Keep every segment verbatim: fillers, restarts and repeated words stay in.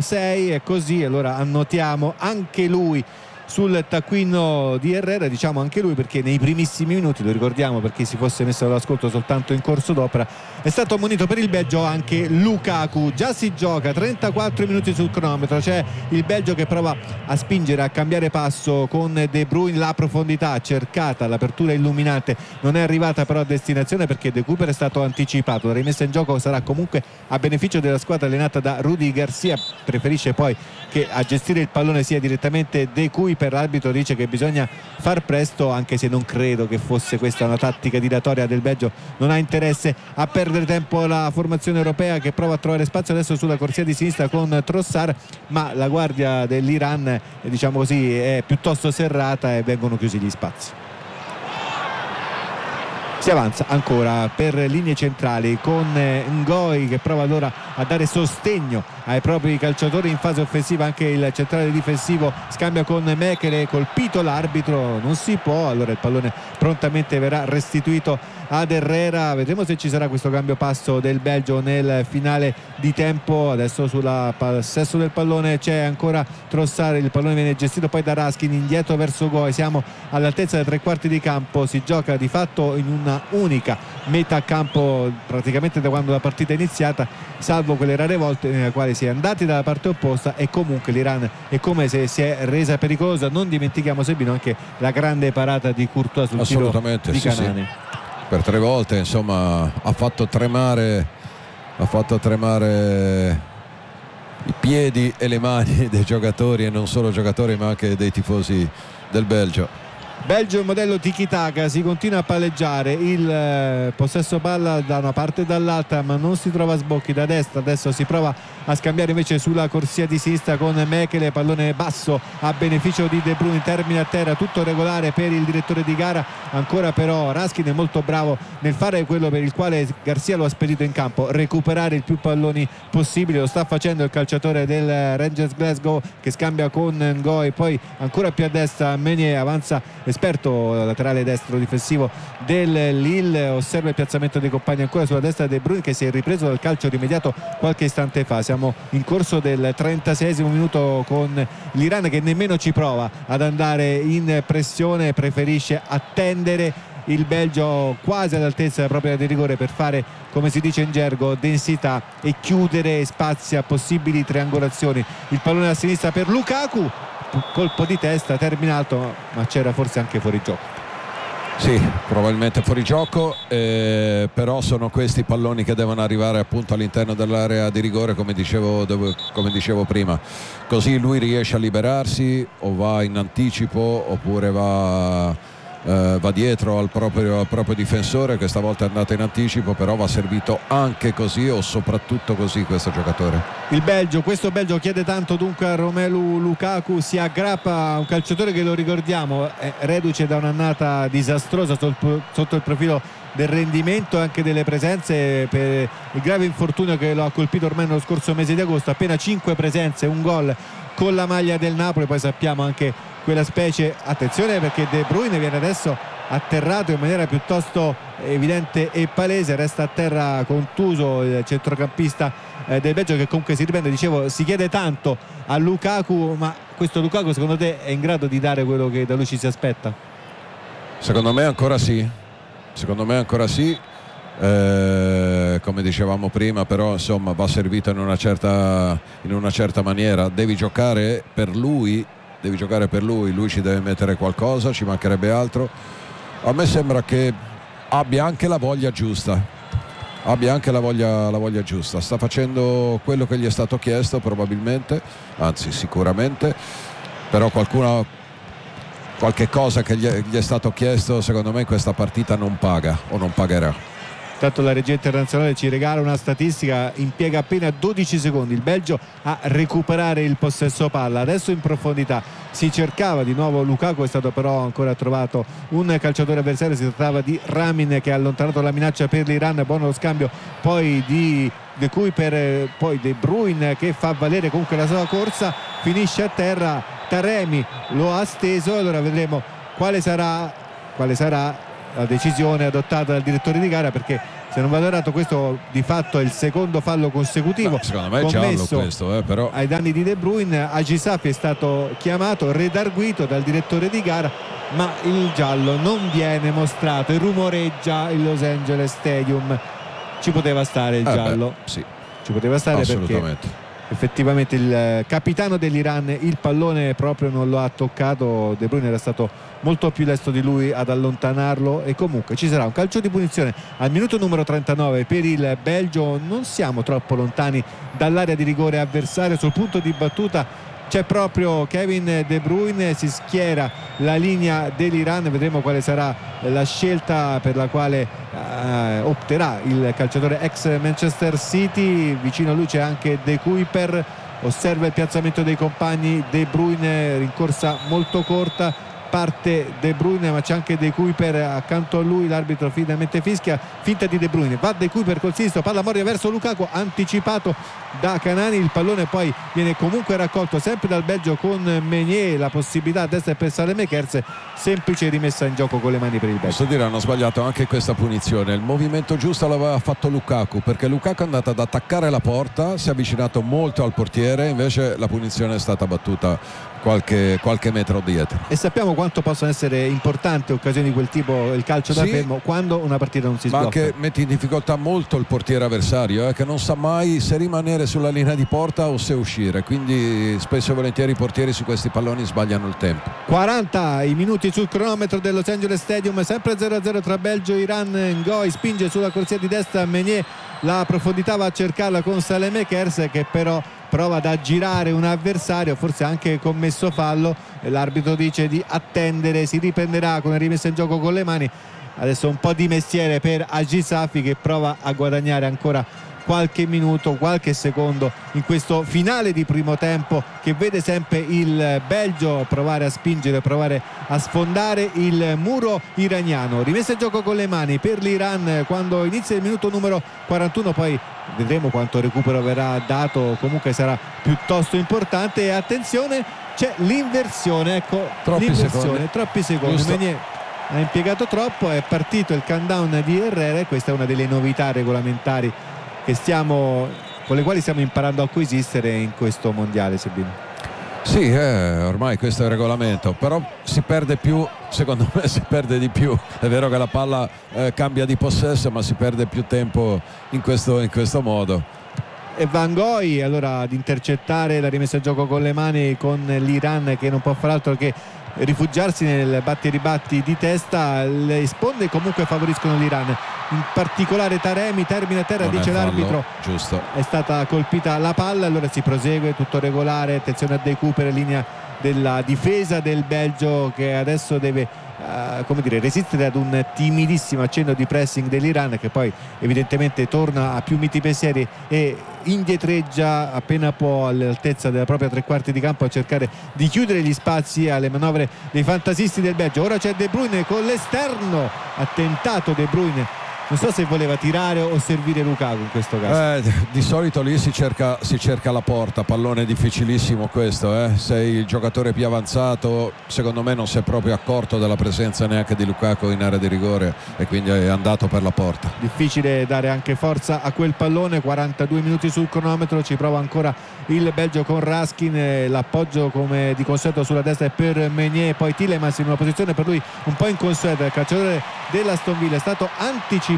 sei, e così allora annotiamo anche lui sul taccuino di Herrera, diciamo anche lui perché nei primissimi minuti, lo ricordiamo per chi si fosse messo all'ascolto soltanto in corso d'opera, è stato ammonito per il Belgio anche Lukaku. Già si gioca trentaquattro minuti sul cronometro, c'è il Belgio che prova a spingere, a cambiare passo con De Bruyne, la profondità cercata, l'apertura illuminante non è arrivata però a destinazione perché De Cooper è stato anticipato. La rimessa in gioco sarà comunque a beneficio della squadra allenata da Rudy Garcia, preferisce poi che a gestire il pallone sia direttamente De Cooper. L'arbitro dice che bisogna far presto, anche se non credo che fosse questa una tattica dilatoria del Belgio. Non ha interesse a perdere tempo la formazione europea, che prova a trovare spazio adesso sulla corsia di sinistra con Trossard, ma la guardia dell'Iran, diciamo così, è piuttosto serrata e vengono chiusi gli spazi. Si avanza ancora per linee centrali con Ngoi che prova allora a dare sostegno ai propri calciatori in fase offensiva. Anche il centrale difensivo scambia con Mekele, colpito l'arbitro, non si può, allora il pallone prontamente verrà restituito ad Herrera. Vedremo se ci sarà questo cambio passo del Belgio nel finale di tempo. Adesso sul possesso del pallone c'è ancora Trossard, il pallone viene gestito poi da Raskin, indietro verso Goi, siamo all'altezza dei tre quarti di campo, si gioca di fatto in una unica metà campo praticamente da quando la partita è iniziata, salvo quelle rare volte nelle quali si è andati dalla parte opposta, e comunque l'Iran è come se si è resa pericolosa. Non dimentichiamo, Sebino, anche la grande parata di Courtois sul tiro di sì, Canani. Sì. Per tre volte insomma ha fatto tremare ha fatto tremare i piedi e le mani dei giocatori, e non solo giocatori ma anche dei tifosi del Belgio. Belgio modello tiki-taka, si continua a palleggiare il eh, possesso palla da una parte e dall'altra, ma non si trova sbocchi da destra. Adesso si prova a scambiare invece sulla corsia di sinistra con Mekele, pallone basso a beneficio di De Bruyne, termina a terra, tutto regolare per il direttore di gara. Ancora però Raskin è molto bravo nel fare quello per il quale Garcia lo ha spedito in campo, recuperare il più palloni possibile. Lo sta facendo il calciatore del Rangers Glasgow, che scambia con Ngoi, poi ancora più a destra Meunier, avanza esperto laterale destro difensivo del Lille, osserva il piazzamento dei compagni ancora sulla destra De Bruyne, che si è ripreso dal calcio rimediato qualche istante fa. Siamo in corso del trentaseiesimo minuto con l'Iran che nemmeno ci prova ad andare in pressione, preferisce attendere il Belgio quasi all'altezza della propria area di rigore per fare, come si dice in gergo, densità e chiudere spazi a possibili triangolazioni. Il pallone a sinistra per Lukaku, colpo di testa terminato, ma c'era forse anche fuori gioco. Sì, probabilmente fuori gioco, eh, però sono questi palloni che devono arrivare appunto all'interno dell'area di rigore, come dicevo, dove, come dicevo prima, così lui riesce a liberarsi, o va in anticipo oppure va Uh, va dietro al proprio, al proprio difensore. Questa volta è andato in anticipo, però va servito anche così o soprattutto così questo giocatore. Il Belgio, questo Belgio chiede tanto dunque a Romelu Lukaku, si aggrappa a un calciatore che, lo ricordiamo, è reduce da un'annata disastrosa sotto il profilo del rendimento e anche delle presenze, per il grave infortunio che lo ha colpito ormai nello scorso mese di agosto. Appena cinque presenze, un gol con la maglia del Napoli. Poi sappiamo anche quella specie, attenzione perché De Bruyne viene adesso atterrato in maniera piuttosto evidente e palese, resta a terra contuso il centrocampista eh, del Belgio, che comunque si riprende. Dicevo, si chiede tanto a Lukaku, ma questo Lukaku secondo te è in grado di dare quello che da lui ci si aspetta? Secondo me ancora sì, secondo me ancora sì. Eh, come dicevamo prima, però insomma va servito in una certa, in una certa maniera. Devi giocare per lui devi giocare per lui, lui ci deve mettere qualcosa, ci mancherebbe altro. A me sembra che abbia anche la voglia giusta, abbia anche la voglia, la voglia giusta, sta facendo quello che gli è stato chiesto probabilmente, anzi sicuramente, però qualcuno, qualche cosa che gli è, gli è stato chiesto secondo me in questa partita non paga o non pagherà. Tanto la regia internazionale ci regala una statistica: impiega appena dodici secondi il Belgio a recuperare il possesso palla. Adesso in profondità si cercava di nuovo Lukaku, è stato però ancora trovato un calciatore avversario, si trattava di Ramin che ha allontanato la minaccia per l'Iran. Buono lo scambio poi di De Cooper, poi De Bruyne che fa valere comunque la sua corsa, finisce a terra, Taremi lo ha steso. Allora vedremo quale sarà quale sarà la decisione adottata dal direttore di gara, perché se non vado errato questo di fatto è il secondo fallo consecutivo, no, secondo me è giallo questo, eh, però ai danni di De Bruyne. Haji Safi è stato chiamato, redarguito dal direttore di gara, ma il giallo non viene mostrato e rumoreggia il Los Angeles Stadium. Ci poteva stare il eh giallo, beh, sì, ci poteva stare assolutamente, perché effettivamente il capitano dell'Iran il pallone proprio non lo ha toccato. De Bruyne era stato molto più lesto di lui ad allontanarlo, e comunque ci sarà un calcio di punizione al minuto numero trentanove per il Belgio. Non siamo troppo lontani dall'area di rigore avversaria. Sul punto di battuta c'è proprio Kevin De Bruyne, si schiera la linea dell'Iran, vedremo quale sarà la scelta per la quale eh, opterà il calciatore ex Manchester City. Vicino a lui c'è anche De Kuyper, osserva il piazzamento dei compagni. De Bruyne, rincorsa molto corta, parte De Bruyne ma c'è anche De Kuyper accanto a lui, l'arbitro finalmente fischia, finta di De Bruyne, va De Kuyper col sinistro, palla morta verso Lukaku, anticipato da Canani, il pallone poi viene comunque raccolto sempre dal Belgio con Meunier, la possibilità a destra per Saelemaekers, semplice rimessa in gioco con le mani per il Belgio. Posso dire, hanno sbagliato anche questa punizione, il movimento giusto l'aveva fatto Lukaku, perché Lukaku è andato ad attaccare la porta, si è avvicinato molto al portiere, invece la punizione è stata battuta Qualche, qualche metro dietro. E sappiamo quanto possono essere importanti occasioni di quel tipo, il calcio da sì, fermo, quando una partita non si ma sblocca. Ma che metti in difficoltà molto il portiere avversario, eh, che non sa mai se rimanere sulla linea di porta o se uscire, quindi spesso e volentieri i portieri su questi palloni sbagliano il tempo. quaranta i minuti sul cronometro dello Los Angeles Stadium, sempre zero a zero tra Belgio e Iran. Ngoi spinge sulla corsia di destra, Meunier la profondità va a cercarla con Saelemaekers, che però prova ad aggirare un avversario, forse anche commesso fallo, l'arbitro dice di attendere, si riprenderà con la rimessa in gioco con le mani. Adesso un po' di mestiere per Haji Safi, che prova a guadagnare ancora qualche minuto, qualche secondo in questo finale di primo tempo, che vede sempre il Belgio provare a spingere, provare a sfondare il muro iraniano. Rimessa in gioco con le mani per l'Iran quando inizia il minuto numero quarantuno, poi vedremo quanto recupero verrà dato, comunque sarà piuttosto importante. E attenzione, c'è l'inversione, ecco, troppi l'inversione, secondi. troppi secondi. Meunier ha impiegato troppo, è partito il countdown di Herrera, e questa è una delle novità regolamentari che stiamo, con le quali stiamo imparando a coesistere in questo mondiale, Sebino. Sì, eh, ormai questo è il regolamento, però si perde più, secondo me si perde di più. È vero che la palla eh, cambia di possesso, ma si perde più tempo in questo, in questo modo. E Van Gogh allora ad intercettare la rimessa in gioco con le mani, con l'Iran che non può far altro che rifugiarsi nel batti e ribatti di testa. Le sponde comunque favoriscono l'Iran, in particolare Taremi, termina a terra, non dice l'arbitro, giusto, è stata colpita la palla, allora si prosegue, tutto regolare. Attenzione a De Kuyper, linea della difesa del Belgio, che adesso deve Uh, come dire, resistere ad un timidissimo accenno di pressing dell'Iran, che poi evidentemente torna a più miti pensieri e indietreggia appena può all'altezza della propria tre quarti di campo a cercare di chiudere gli spazi alle manovre dei fantasisti del Belgio. Ora c'è De Bruyne con l'esterno, ha tentato De Bruyne, non so se voleva tirare o servire Lukaku in questo caso. Eh, di solito lì si cerca, si cerca la porta, pallone difficilissimo questo, eh. Sei il giocatore più avanzato, secondo me non si è proprio accorto della presenza neanche di Lukaku in area di rigore, e quindi è andato per la porta. Difficile dare anche forza a quel pallone. Quarantadue minuti sul cronometro, ci prova ancora il Belgio con Raskin, l'appoggio come di consueto sulla destra è per Meunier, poi Tielemans in una posizione per lui un po' inconsueta. Il calciatore dell'Aston Villa è stato anticipato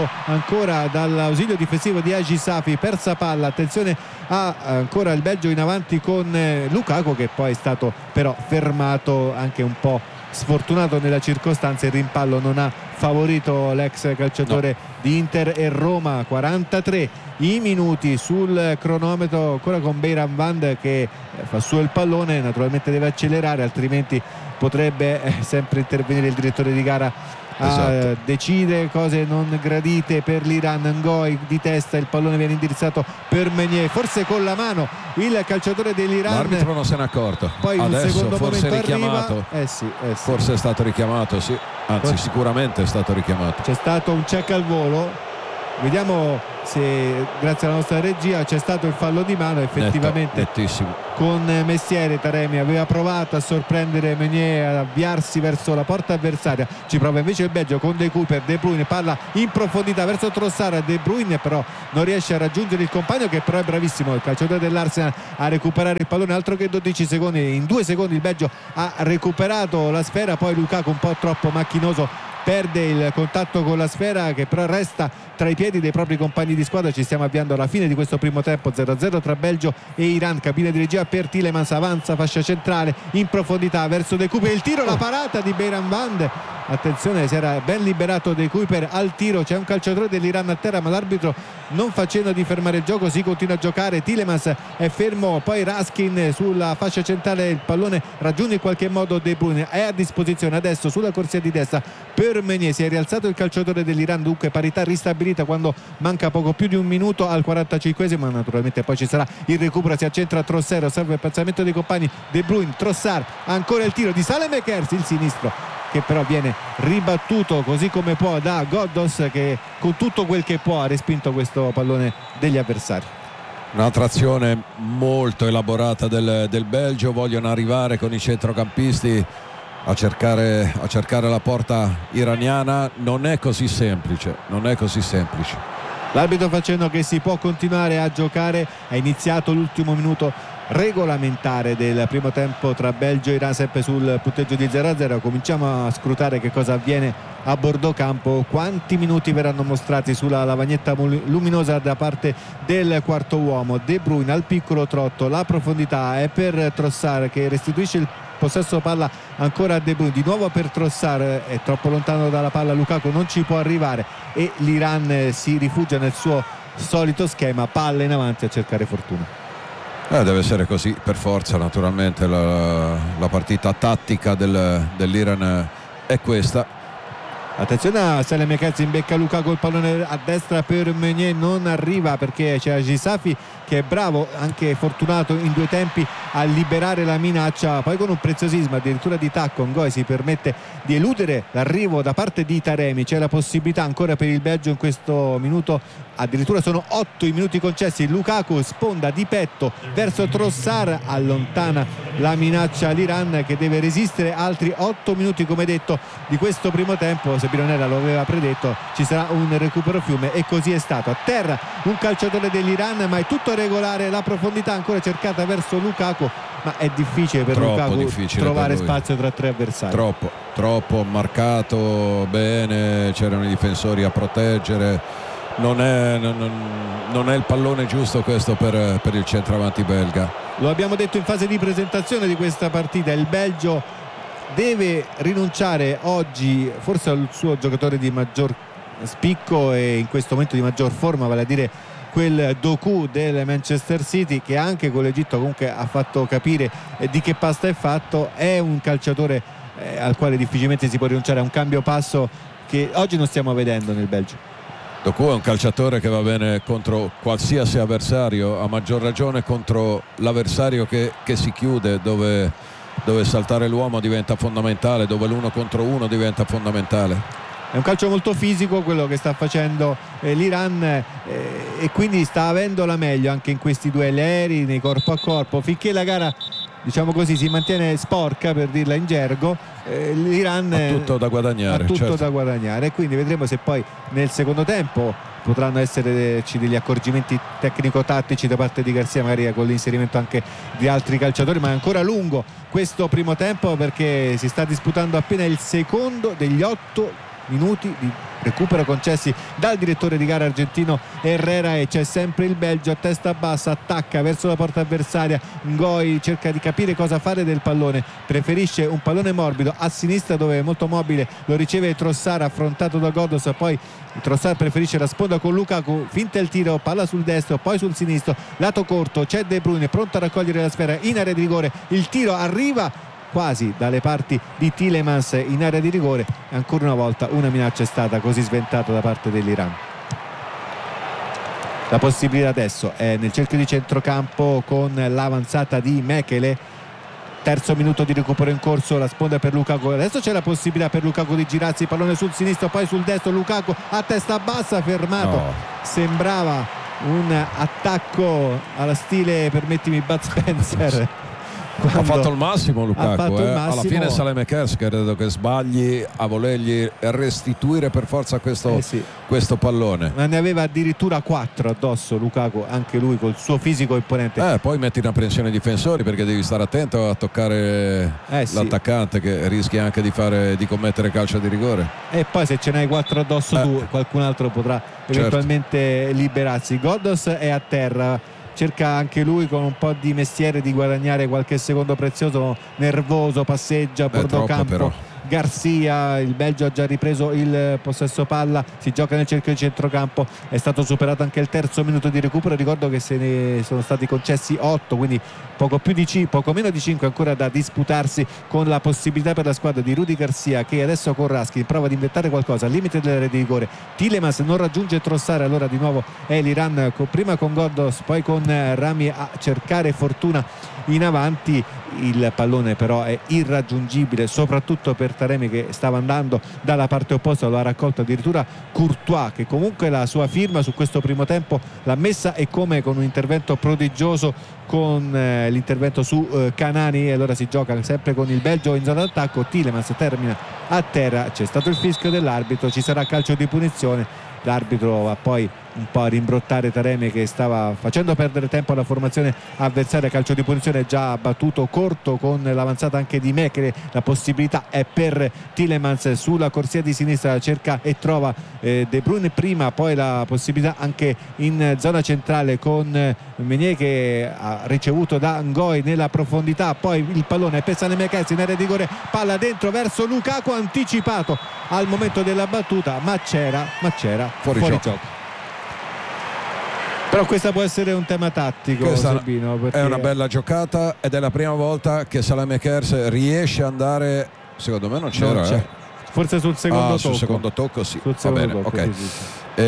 ancora dall'ausilio difensivo di Haji Safi, persa palla. Attenzione a ancora il Belgio in avanti con Lukaku, che poi è stato però fermato, anche un po' sfortunato nella circostanza. Il rimpallo non ha favorito l'ex calciatore no. di Inter e Roma. Quarantatré i minuti sul cronometro, ancora con Beiran Vand che fa su il pallone, naturalmente deve accelerare, altrimenti potrebbe sempre intervenire il direttore di gara a esatto. decidere cose non gradite per l'Iran. Ngoi di testa, il pallone viene indirizzato per Meunier, forse con la mano il calciatore dell'Iran, l'arbitro non se n'è accorto, poi adesso un secondo forse momento richiamato arriva. Eh sì, eh sì. forse è stato richiamato, sì, anzi forse. sicuramente è stato richiamato. C'è stato un check al volo vediamo se grazie alla nostra regia c'è stato il fallo di mano. Effettivamente netto, nettissimo. Con Messiere Taremi aveva provato a sorprendere Meunier, ad avviarsi verso la porta avversaria, ci prova invece il Belgio con De Cooper, De Bruyne palla in profondità verso Trossard, De Bruyne però non riesce a raggiungere il compagno, che però è bravissimo, il calciatore dell'Arsenal, a recuperare il pallone. Altro che dodici secondi, in due secondi il Belgio ha recuperato la sfera. Poi Lukaku un po' troppo macchinoso perde il contatto con la sfera, che però resta tra i piedi dei propri compagni di squadra. Ci stiamo avviando alla fine di questo primo tempo, zero a zero tra Belgio e Iran. Cabina di regia per Tielemans, avanza fascia centrale in profondità verso De Cooper, il tiro, la parata di Beiran Vand. Attenzione, si era ben liberato De Cooper al tiro, c'è un calciatore dell'Iran a terra, ma l'arbitro non facendo di fermare il gioco si continua a giocare. Tielemans è fermo, poi Raskin sulla fascia centrale, il pallone raggiunge in qualche modo De Bruyne, è a disposizione adesso sulla corsia di destra per Meunier. Si è rialzato il calciatore dell'Iran, dunque parità ristabilita quando manca poco più di un minuto al quarantacinquesimo. Naturalmente poi ci sarà il recupero, si accentra Trossard, serve il piazzamento dei compagni. De Bruyne, Trossard, ancora il tiro di Saelemaekers, il sinistro che però viene ribattuto così come può da Ghoddos, che con tutto quel che può ha respinto questo pallone degli avversari. Un'altra azione molto elaborata del, del Belgio, vogliono arrivare con i centrocampisti a cercare, a cercare la porta iraniana, non è così semplice, non è così semplice. L'arbitro facendo che si può continuare a giocare, è iniziato l'ultimo minuto regolamentare del primo tempo tra Belgio e Iran, sempre sul punteggio di zero a zero. Cominciamo a scrutare che cosa avviene a bordo campo, quanti minuti verranno mostrati sulla lavagnetta luminosa da parte del quarto uomo. De Bruyne al piccolo trotto, la profondità è per Trossard che restituisce il possesso palla ancora a De Bruyne, di nuovo per Trossard, è troppo lontano dalla palla Lukaku, non ci può arrivare e l'Iran si rifugia nel suo solito schema, palla in avanti a cercare fortuna. Eh, deve essere così per forza, naturalmente la, la partita tattica del, dell'Iran è questa. Attenzione a Saelemaekers, in becca Lukaku, il pallone a destra per Meunier, non arriva perché c'è Gisafi che è bravo, anche fortunato in due tempi a liberare la minaccia. Poi con un preziosismo addirittura di tacco Ngoi si permette di eludere l'arrivo da parte di Taremi. C'è la possibilità ancora per il Belgio in questo minuto, addirittura sono otto i minuti concessi. Lukaku sponda di petto verso Trossard, allontana la minaccia all'Iran che deve resistere altri otto minuti come detto di questo primo tempo. Se Bironella lo aveva predetto, ci sarà un recupero fiume e così è stato. A terra un calciatore dell'Iran, ma è tutto regolare, la profondità ancora cercata verso Lukaku, ma è difficile per troppo Lukaku difficile trovare per spazio tra tre avversari. Troppo, troppo marcato bene, c'erano i difensori a proteggere, non è, non, non è il pallone giusto questo per, per il centravanti belga. Lo abbiamo detto in fase di presentazione di questa partita, il Belgio deve rinunciare oggi forse al suo giocatore di maggior spicco e in questo momento di maggior forma, vale a dire quel Doku del Manchester City, che anche con l'Egitto comunque ha fatto capire eh, di che pasta è fatto. È un calciatore eh, al quale difficilmente si può rinunciare, a un cambio passo che oggi non stiamo vedendo nel Belgio. Doku è un calciatore che va bene contro qualsiasi avversario, a maggior ragione contro l'avversario che, che si chiude, dove, dove saltare l'uomo diventa fondamentale, dove l'uno contro uno diventa fondamentale. È un calcio molto fisico quello che sta facendo eh, l'Iran eh, e quindi sta avendo la meglio anche in questi duelli aerei, nei corpo a corpo. Finché la gara, diciamo così, si mantiene sporca, per dirla in gergo, eh, l'Iran ha tutto da guadagnare, ha tutto certo. da guadagnare, e quindi vedremo se poi nel secondo tempo potranno esserci degli accorgimenti tecnico-tattici da parte di Garcia, magari con l'inserimento anche di altri calciatori. Ma è ancora lungo questo primo tempo perché si sta disputando appena il secondo degli otto minuti di recupero concessi dal direttore di gara argentino Herrera, e c'è sempre il Belgio a testa bassa, attacca verso la porta avversaria. Ngoi cerca di capire cosa fare del pallone, preferisce un pallone morbido a sinistra dove è molto mobile, lo riceve Trossard affrontato da Ghoddos, poi Trossard preferisce la sponda con Lukaku, finta il tiro, palla sul destro, poi sul sinistro, lato corto, c'è De Bruyne pronto a raccogliere la sfera in area di rigore, il tiro arriva quasi dalle parti di Tielemans in area di rigore. Ancora una volta una minaccia è stata così sventata da parte dell'Iran. La possibilità adesso è nel cerchio di centrocampo con l'avanzata di Mekele, Terzo minuto di recupero in corso, la sponda per Lukaku. Adesso c'è la possibilità per Lukaku di girarsi, pallone sul sinistro, poi sul destro. Lukaku a testa bassa, fermato. No. Sembrava un attacco alla stile, permettimi, Bud Spencer. Ha fatto il massimo Lukaku, fatto il eh. massimo. Alla fine Saelemaekers credo che sbagli a volergli restituire per forza questo, eh sì. questo pallone, ma ne aveva addirittura quattro addosso Lukaku, anche lui col suo fisico imponente. eh, poi metti in apprensione i difensori, perché devi stare attento a toccare eh sì. l'attaccante, che rischi anche di, fare, di commettere calcio di rigore, e poi se ce n'hai quattro addosso eh. tu, qualcun altro potrà eventualmente certo. liberarsi. Ghoddos è a terra, cerca anche lui con un po' di mestiere di guadagnare qualche secondo prezioso, nervoso, passeggia, bordo campo. Però. Garcia, il Belgio ha già ripreso il possesso palla, si gioca nel cerchio di centrocampo, è stato superato anche il terzo minuto di recupero. Ricordo che se ne sono stati concessi otto, quindi poco più di c- poco meno di cinque ancora da disputarsi, con la possibilità per la squadra di Rudy Garcia, che adesso con Raskin prova ad inventare qualcosa al limite dell'area di rigore. Tielemans non raggiunge Trossard, allora di nuovo è l'Iran con, prima con Ghoddos, poi con Rami a cercare fortuna in avanti. Il pallone però è irraggiungibile, soprattutto per Taremi, che stava andando dalla parte opposta. Lo ha raccolto addirittura Courtois, che comunque la sua firma su questo primo tempo l'ha messa, e come con un intervento prodigioso con eh, l'intervento su eh, Canani. E allora si gioca sempre con il Belgio in zona d'attacco. Tielemans termina a terra, c'è stato il fischio dell'arbitro, ci sarà calcio di punizione. L'arbitro va poi un po' a rimbrottare Taremi, che stava facendo perdere tempo alla formazione avversaria. Calcio di punizione già battuto corto con l'avanzata anche di Mekele. La possibilità è per Tielemans sulla corsia di sinistra, cerca e trova eh, De Bruyne prima, poi la possibilità anche in zona centrale con eh, Meunier, che ha ricevuto da Ngoi nella profondità. Poi il pallone è per Saelemaekers in area di rigore, palla dentro verso Lukaku, anticipato al momento della battuta, ma c'era, ma c'era fuori, fuori gioco. gioco. Però questa può essere un tema tattico, questa Sabino, perché... è una bella giocata ed è la prima volta che Saelemaekers riesce ad andare, secondo me non c'era, non c'è. Eh. Forse sul secondo ah, tocco sul secondo tocco sì, sul va secondo bene, tocco, ok. sì, sì, sì.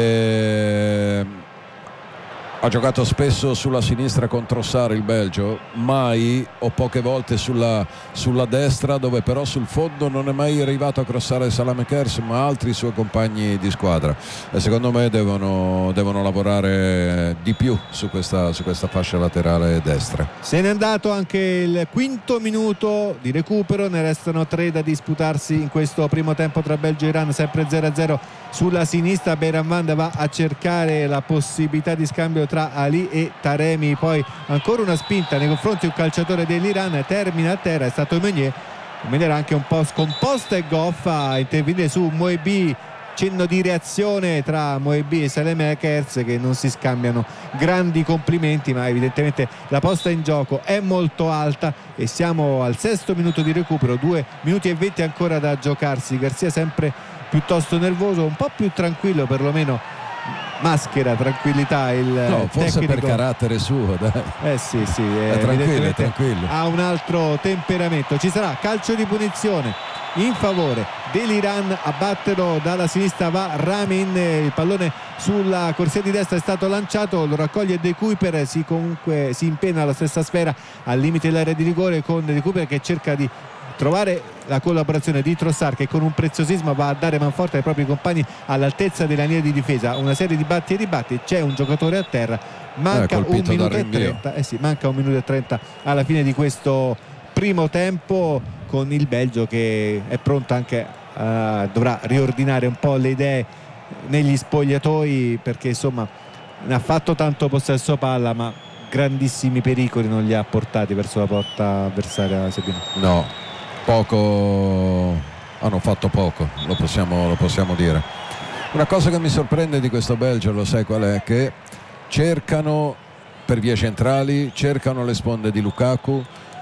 E... ha giocato spesso sulla sinistra con Trossard il Belgio, mai o poche volte sulla, sulla destra, dove però sul fondo non è mai arrivato a crossare Saelemaekers, ma altri suoi compagni di squadra, e secondo me devono, devono lavorare di più su questa, su questa fascia laterale destra. Se n'è andato anche il quinto minuto di recupero, ne restano tre da disputarsi in questo primo tempo tra Belgio e Iran, sempre zero a zero sulla sinistra. Beiranvand va a cercare la possibilità di scambio tra Ali e Taremi, poi ancora una spinta nei confronti di un calciatore dell'Iran, termina a terra, è stato Meunier. Meunier era anche un po' scomposta e goffa a intervenire su Moebi, cenno di reazione tra Moebi e Saelemaekers, che non si scambiano grandi complimenti, ma evidentemente la posta in gioco è molto alta e siamo al sesto minuto di recupero, due minuti e venti ancora da giocarsi. Garcia sempre piuttosto nervoso, un po' più tranquillo, perlomeno maschera tranquillità il no, forse tecnico. Per carattere suo, dai. Eh sì sì, è tranquillo, è tranquillo. Ha un altro temperamento. Ci sarà calcio di punizione in favore dell'Iran. A batterlo dalla sinistra va Ramin, il pallone sulla corsia di destra è stato lanciato, lo raccoglie De Kuyper, si comunque si impenna alla stessa sfera al limite dell'area di rigore, con De Kuyper che cerca di trovare la collaborazione di Trossard, che con un preziosismo va a dare manforte ai propri compagni all'altezza della linea di difesa. Una serie di batti e ribatti, c'è un giocatore a terra, manca eh, un minuto e trenta eh sì, manca un minuto e trenta alla fine di questo primo tempo, con il Belgio che è pronto anche uh, dovrà riordinare un po' le idee negli spogliatoi, perché insomma ne ha fatto tanto possesso palla, ma grandissimi pericoli non li ha portati verso la porta avversaria. Sabino, no, poco, hanno fatto poco, lo possiamo, lo possiamo dire. Una cosa che mi sorprende di questo Belgio, lo sai qual è? Che cercano per vie centrali, cercano le sponde di Lukaku,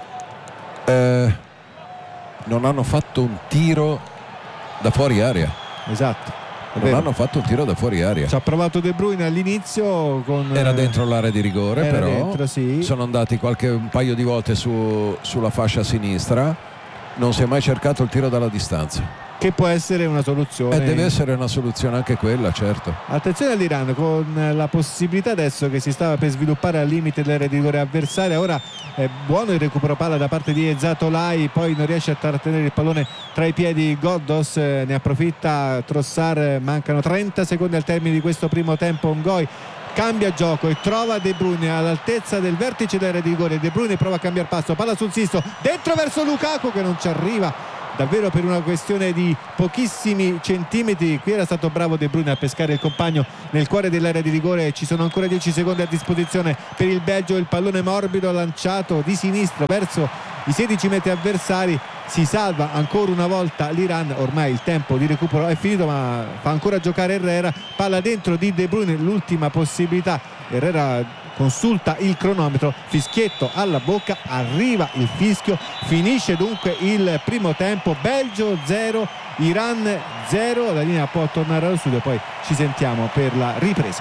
eh, non hanno fatto un tiro da fuori area. Esatto, non hanno fatto un tiro da fuori area. ci ha provato De Bruyne all'inizio con... era dentro l'area di rigore, era però dentro, sì. Sono andati qualche, un paio di volte su, sulla fascia sinistra, non si è mai cercato il tiro dalla distanza. che può essere una soluzione. E deve essere una soluzione anche quella, certo. Attenzione all'Iran con la possibilità adesso che si stava per sviluppare al limite dell'area di rigore avversaria. Ora è buono il recupero palla da parte di Ezatolai, poi non riesce a trattenere il pallone tra i piedi Ghoddos, ne approfitta Trossard, mancano trenta secondi al termine di questo primo tempo. Ngoi cambia gioco e trova De Bruyne all'altezza del vertice dell'area di rigore. De Bruyne prova a cambiare passo, palla sul sisto, dentro verso Lukaku che non ci arriva davvero per una questione di pochissimi centimetri. Qui era stato bravo De Bruyne a pescare il compagno nel cuore dell'area di rigore. Ci sono ancora dieci secondi a disposizione per il Belgio, il pallone morbido lanciato di sinistro verso i sedici metri avversari. Si salva ancora una volta l'Iran, ormai il tempo di recupero è finito, ma fa ancora giocare Herrera, palla dentro di De Bruyne, l'ultima possibilità. Herrera consulta il cronometro, fischietto alla bocca, arriva il fischio, finisce dunque il primo tempo. Belgio zero, Iran zero. La linea può tornare allo studio, poi ci sentiamo per la ripresa.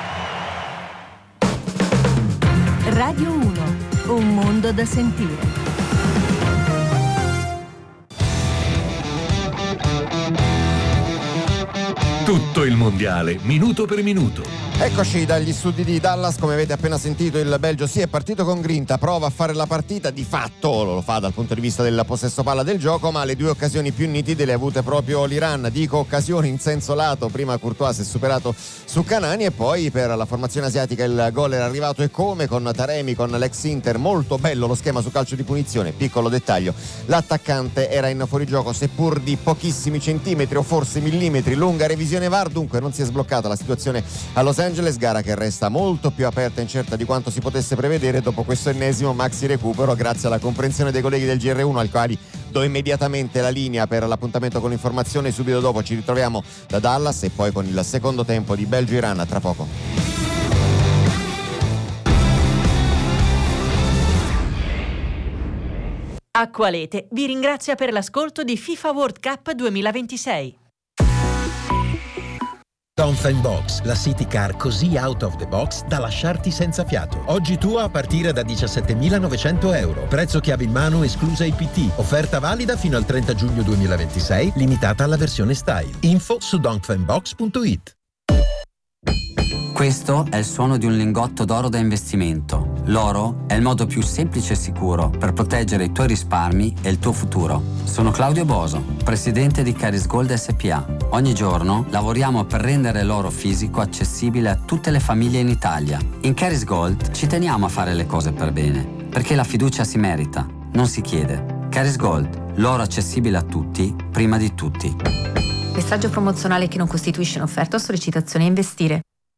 Radio uno, un mondo da sentire. Tutto il mondiale, minuto per minuto. Eccoci dagli studi di Dallas. Come avete appena sentito, il Belgio sì è partito con grinta, prova a fare la partita, di fatto lo fa dal punto di vista del possesso palla del gioco, ma le due occasioni più nitide le ha avute proprio l'Iran. Dico occasioni in senso lato, prima Courtois si è superato su Canani e poi per la formazione asiatica il gol era arrivato e come, con Taremi, con l'ex Inter. Molto bello lo schema su calcio di punizione, piccolo dettaglio, l'attaccante era in fuorigioco seppur di pochissimi centimetri o forse millimetri. Lunga revisione V A R, dunque non si è sbloccata la situazione a Los Angeles, gara che resta molto più aperta e incerta di quanto si potesse prevedere dopo questo ennesimo maxi recupero, grazie alla comprensione dei colleghi del G R uno, al quali do immediatamente la linea per l'appuntamento con l'informazione. Subito dopo ci ritroviamo da Dallas e poi con il secondo tempo di Belgio-Iran, tra poco. Acqualete vi ringrazia per l'ascolto di FIFA World Cup duemilaventisei. Dongfeng Box, la city car così out of the box da lasciarti senza fiato. Oggi tua a partire da diciassettemilanovecento euro. Prezzo chiave in mano esclusa I P T. Offerta valida fino al trenta giugno duemilaventisei, limitata alla versione style. Info su dongfengbox punto it. Questo è il suono di un lingotto d'oro da investimento. L'oro è il modo più semplice e sicuro per proteggere i tuoi risparmi e il tuo futuro. Sono Claudio Boso, presidente di Caris Gold S P A. Ogni giorno lavoriamo per rendere l'oro fisico accessibile a tutte le famiglie in Italia. In Caris Gold ci teniamo a fare le cose per bene, perché la fiducia si merita, non si chiede. Caris Gold, l'oro accessibile a tutti, prima di tutti. Messaggio promozionale che non costituisce un'offerta o sollecitazione a investire.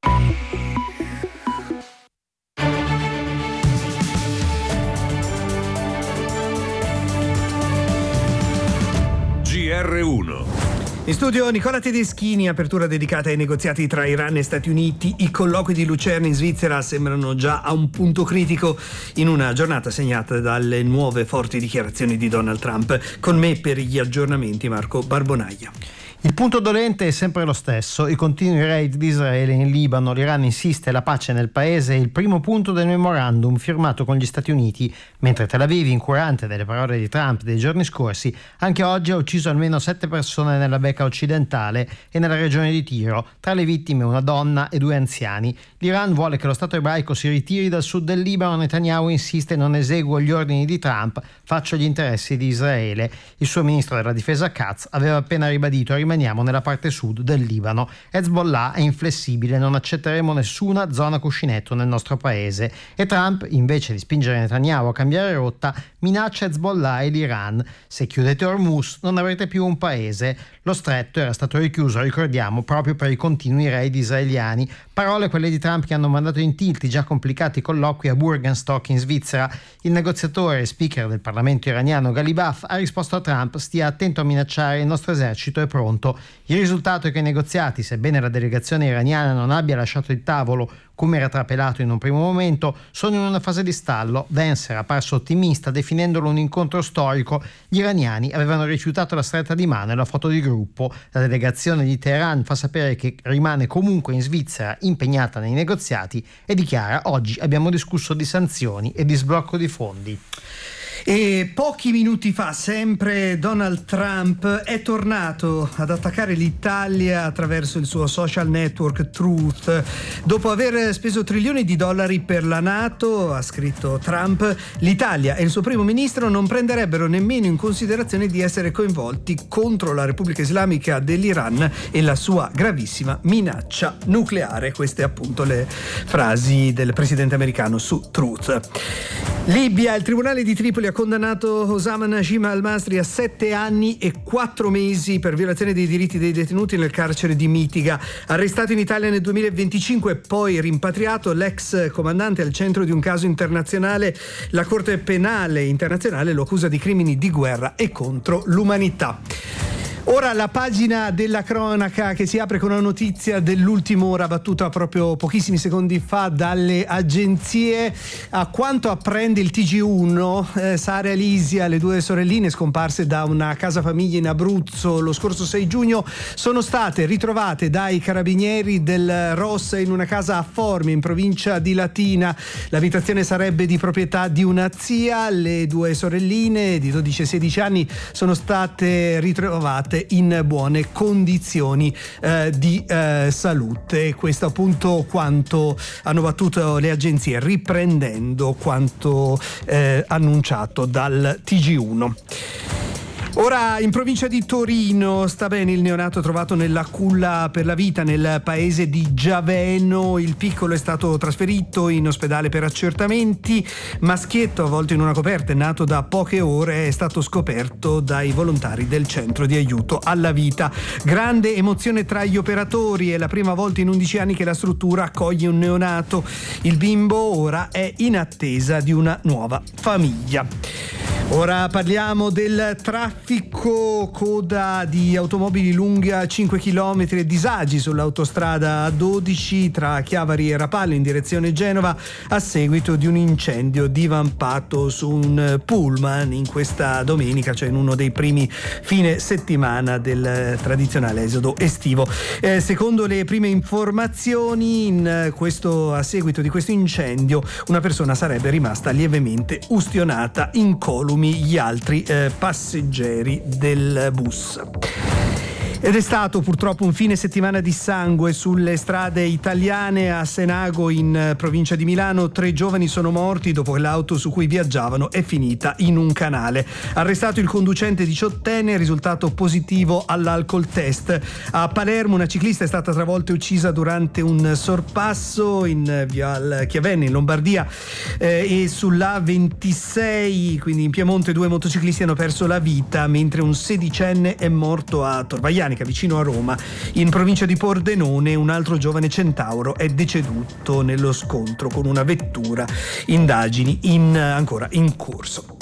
G R uno. In studio Nicola Tedeschini, apertura dedicata ai negoziati tra Iran e Stati Uniti. I colloqui di Lucerna in Svizzera sembrano già a un punto critico in una giornata segnata dalle nuove forti dichiarazioni di Donald Trump. Con me per gli aggiornamenti Marco Barbonaglia. Il punto dolente è sempre lo stesso, i continui raid di Israele in Libano. L'Iran insiste, la pace nel paese è il primo punto del memorandum firmato con gli Stati Uniti, mentre Tel Aviv, incurante delle parole di Trump dei giorni scorsi, anche oggi ha ucciso almeno sette persone nella Bekaa occidentale e nella regione di Tiro, tra le vittime una donna e due anziani. L'Iran vuole che lo Stato ebraico si ritiri dal sud del Libano. Netanyahu insiste: non eseguo gli ordini di Trump, faccio gli interessi di Israele. Il suo ministro della difesa Katz aveva appena ribadito: rimaniamo nella parte sud del Libano. Hezbollah è inflessibile, non accetteremo nessuna zona cuscinetto nel nostro paese. E Trump, invece di spingere Netanyahu a cambiare rotta, minaccia Hezbollah e l'Iran: se chiudete Hormuz non avrete più un paese. Lo stretto era stato richiuso, ricordiamo, proprio per i continui raid israeliani. Parole quelle di Trump che hanno mandato in tilt i già complicati colloqui a Burgenstock in Svizzera. Il negoziatore e speaker del Parlamento iraniano Ghalibaf ha risposto a Trump: stia attento a minacciare, il nostro esercito è pronto. Il risultato è che i negoziati, sebbene la delegazione iraniana non abbia lasciato il tavolo come era trapelato in un primo momento, sono in una fase di stallo. Vance era apparso ottimista definendolo un incontro storico. Gli iraniani avevano rifiutato la stretta di mano e la foto di gruppo. La delegazione di Teheran fa sapere che rimane comunque in Svizzera impegnata nei negoziati e dichiara: oggi abbiamo discusso di sanzioni e di sblocco di fondi. E pochi minuti fa, sempre Donald Trump è tornato ad attaccare l'Italia attraverso il suo social network Truth. Dopo aver speso trilioni di dollari per la NATO, ha scritto Trump, l'Italia e il suo primo ministro non prenderebbero nemmeno in considerazione di essere coinvolti contro la Repubblica Islamica dell'Iran e la sua gravissima minaccia nucleare. Queste appunto le frasi del presidente americano su Truth. Libia, il tribunale di Tripoli ha condannato Osama Najim al-Masri a sette anni e quattro mesi per violazione dei diritti dei detenuti nel carcere di Mitiga. Arrestato in Italia nel duemilaventicinque e poi rimpatriato, l'ex comandante al centro di un caso internazionale, la Corte Penale Internazionale lo accusa di crimini di guerra e contro l'umanità. Ora la pagina della cronaca che si apre con una notizia dell'ultima ora battuta proprio pochissimi secondi fa dalle agenzie. A quanto apprende il T G uno, eh, Sara e Alisia, le due sorelline scomparse da una casa famiglia in Abruzzo lo scorso sei giugno, sono state ritrovate dai carabinieri del R O S in una casa a Formia in provincia di Latina. L'abitazione sarebbe di proprietà di una zia. Le due sorelline di dodici e sedici anni sono state ritrovate in buone condizioni eh, di eh, salute. Questo appunto quanto hanno battuto le agenzie, riprendendo quanto eh, annunciato dal T G uno. Ora in provincia di Torino sta bene il neonato trovato nella culla per la vita nel paese di Giaveno. Il piccolo è stato trasferito in ospedale per accertamenti. Maschietto avvolto in una coperta, nato da poche ore, è stato scoperto dai volontari del centro di aiuto alla vita. Grande emozione tra gli operatori, è la prima volta in undici anni che la struttura accoglie un neonato. Il bimbo ora è in attesa di una nuova famiglia. Ora parliamo del traffico, coda di automobili lunga cinque chilometri e disagi sull'autostrada A dodici tra Chiavari e Rapallo in direzione Genova a seguito di un incendio divampato su un pullman in questa domenica, cioè in uno dei primi fine settimana del tradizionale esodo estivo. Eh, secondo le prime informazioni, in questo, a seguito di questo incendio una persona sarebbe rimasta lievemente ustionata, incolumi gli altri eh, passeggeri del bus. Ed è stato purtroppo un fine settimana di sangue sulle strade italiane. A Senago, in provincia di Milano, tre giovani sono morti dopo che l'auto su cui viaggiavano è finita in un canale. Arrestato il conducente diciottenne, risultato positivo all'alcol test. A Palermo una ciclista è stata travolta e uccisa durante un sorpasso in via Chiavenne in Lombardia, eh, e sull'A ventisei, quindi in Piemonte, due motociclisti hanno perso la vita mentre un sedicenne è morto a Torvaglianica, vicino a Roma. In provincia di Pordenone un altro giovane centauro è deceduto nello scontro con una vettura. Indagini in, ancora in corso.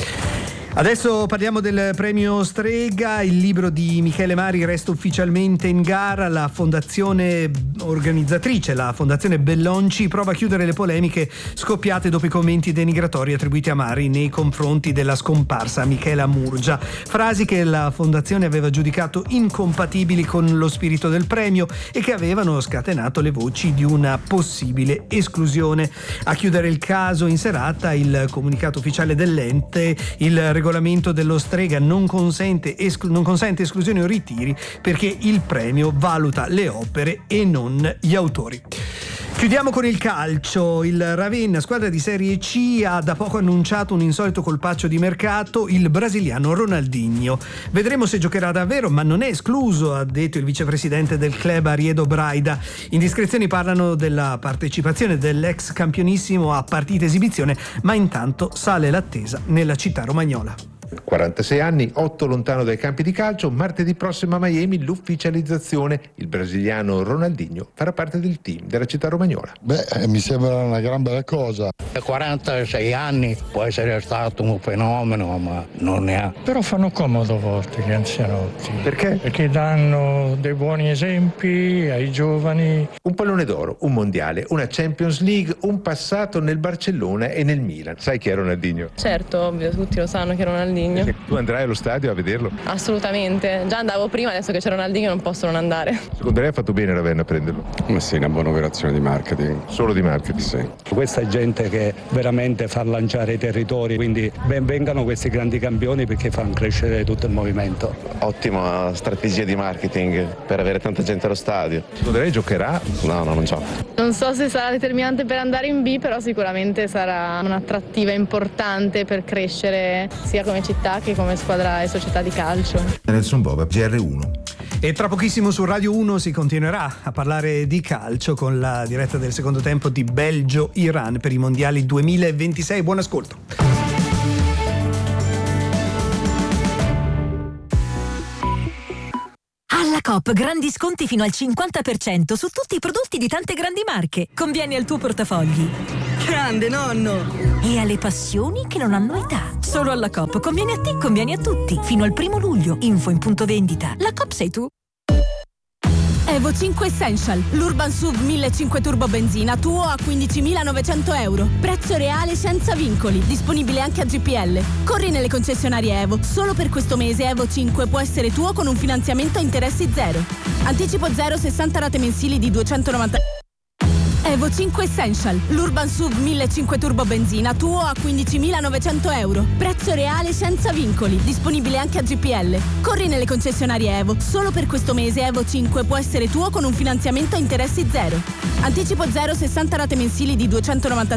Adesso parliamo del premio Strega. Il libro di Michele Mari resta ufficialmente in gara. La fondazione organizzatrice, la Fondazione Bellonci, prova a chiudere le polemiche scoppiate dopo i commenti denigratori attribuiti a Mari nei confronti della scomparsa Michela Murgia. Frasi che la fondazione aveva giudicato incompatibili con lo spirito del premio e che avevano scatenato le voci di una possibile esclusione. A chiudere il caso in serata il comunicato ufficiale dell'ente: il Il regolamento dello Strega non consente, esclu- non consente esclusioni o ritiri perché il premio valuta le opere e non gli autori. Chiudiamo con il calcio. Il Ravenna, squadra di Serie C, ha da poco annunciato un insolito colpaccio di mercato, il brasiliano Ronaldinho. Vedremo se giocherà davvero, ma non è escluso, ha detto il vicepresidente del club Ariedo Braida. Indiscrezioni parlano della partecipazione dell'ex campionissimo a partite esibizione, ma intanto sale l'attesa nella città romagnola. quarantasei anni, otto lontano dai campi di calcio. Martedì prossimo a Miami l'ufficializzazione. Il brasiliano Ronaldinho farà parte del team della città romagnola. Beh, mi sembra una gran bella cosa. A quarantasei anni può essere stato un fenomeno, ma non ne ha. Però fanno comodo a volte gli anzianotti. Perché? Perché danno dei buoni esempi ai giovani. Un pallone d'oro, un mondiale, una Champions League, un passato nel Barcellona e nel Milan. Sai chi è Ronaldinho? Certo, ovvio, tutti lo sanno che Ronaldinho Ronaldinho. Tu andrai allo stadio a vederlo? Assolutamente, già andavo prima, adesso che c'è Ronaldinho non posso non andare. Secondo lei ha fatto bene Ravenna a prenderlo? Ma sì, una buona operazione di marketing. Solo di marketing? Sì. Questa è gente che veramente fa lanciare i territori, quindi ben vengano questi grandi campioni perché fanno crescere tutto il movimento. Ottima strategia di marketing per avere tanta gente allo stadio. Secondo lei giocherà? No, no, non gioco. Non so se sarà determinante per andare in B, però sicuramente sarà un'attrattiva importante per crescere sia come città che come squadra e società di calcio. Nelson Bova, G R uno. E tra pochissimo su Radio uno si continuerà a parlare di calcio con la diretta del secondo tempo di Belgio-Iran per i mondiali duemilaventisei. Buon ascolto. Alla Coop grandi sconti fino al cinquanta per cento su tutti i prodotti di tante grandi marche. Convieni al tuo portafogli. Grande nonno! E alle passioni che non hanno età. Solo alla Coop conviene a te, conviene a tutti. Fino al primo luglio. Info in punto vendita. La Coop sei tu. Evo cinque Essential, l'Urban S U V millecinquecento Turbo Benzina, tuo a quindicimilanovecento euro. Prezzo reale senza vincoli, disponibile anche a G P L. Corri nelle concessionarie Evo. Solo per questo mese Evo cinque può essere tuo con un finanziamento a interessi zero. Anticipo zero, sessanta rate mensili di duecentonovanta. Evo cinque Essential, l'Urban S U V millecinquecento Turbo Benzina, tuo a quindicimilanovecento euro. Prezzo reale senza vincoli, disponibile anche a G P L. Corri nelle concessionarie Evo. Solo per questo mese Evo cinque può essere tuo con un finanziamento a interessi zero. Anticipo zero, sessanta rate mensili di duecentonovanta.